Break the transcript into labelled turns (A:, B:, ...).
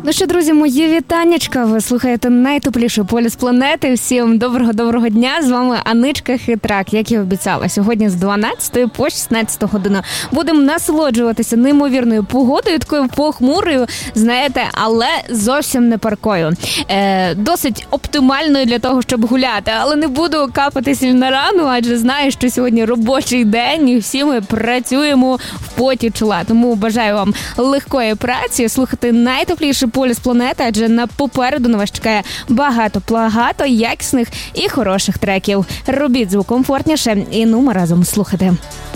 A: Ну що, друзі, мої вітаннячка. Ви слухаєте найтепліший полюс планети. Всім доброго дня. З вами Аничка Хитрак. Як і обіцяла, сьогодні з 12 по 16 годину будемо насолоджуватися неймовірною погодою, такою похмурою, знаєте, але зовсім не паркою. Досить оптимальною для того, щоб гуляти, але не буду капати сіль на рану, адже знаю, що сьогодні робочий день і всі ми працюємо в поті чола. Тому бажаю вам легкої праці, слухати найтепліший полюс планети, адже попереду на вас чекає багато якісних і хороших треків. Робіть звук комфортніше і ми разом слухати.